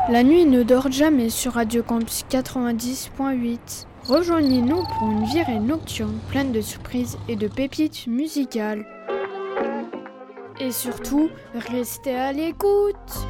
La nuit ne dort jamais sur Radio Campus 90.8. Rejoignez-nous pour une virée nocturne pleine de surprises et de pépites musicales. Et surtout, restez à l'écoute.